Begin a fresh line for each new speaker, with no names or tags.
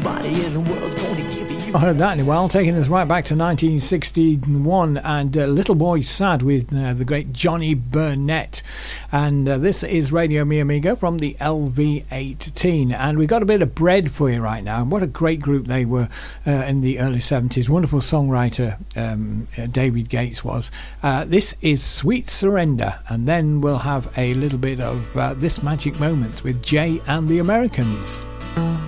nobody in the world's going to give you.
I heard that in a while, taking us right back to 1961 and Little Boy Sad with the great Johnny Burnett. And this is Radio Mi Amigo from the LV18. And we've got a bit of Bread for you right now. What a great group they were in the early 70s. Wonderful songwriter David Gates was. This is Sweet Surrender. And then we'll have a little bit of This Magic Moment with Jay and the Americans.